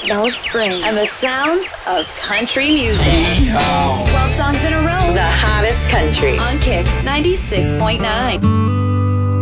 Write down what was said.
smell of spring, and the sounds of country music. 12 songs in a row. The hottest country. On Kicks 96.9.